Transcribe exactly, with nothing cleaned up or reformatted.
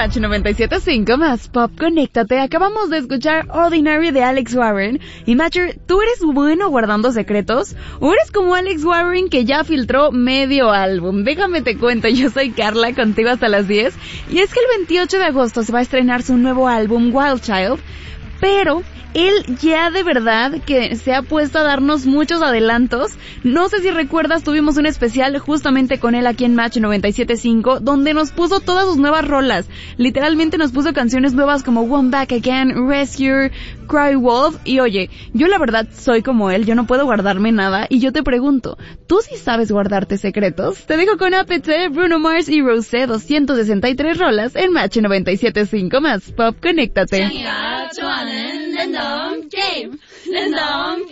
Match noventa y siete punto cinco más Pop, conéctate. Acabamos de escuchar Ordinary de Alex Warren. Y Matcher, ¿tú eres bueno guardando secretos? ¿O eres como Alex Warren que ya filtró medio álbum? Déjame te cuento, yo soy Carla, contigo hasta las diez. Y es que el veintiocho de agosto se va a estrenar su nuevo álbum Wild Child, pero él ya de verdad que se ha puesto a darnos muchos adelantos. No sé si recuerdas, tuvimos un especial justamente con él aquí en Match noventa y siete punto cinco, donde nos puso todas sus nuevas rolas. Literalmente nos puso canciones nuevas como One Back Again, Rescue, Cry Wolf. Y oye, yo la verdad soy como él, yo no puedo guardarme nada. Y yo te pregunto, ¿tú sí sabes guardarte secretos? Te dejo con A P T, Bruno Mars y Rosé, doscientas sesenta y tres rolas en Match noventa y siete punto cinco más Pop, conéctate. Game. Game.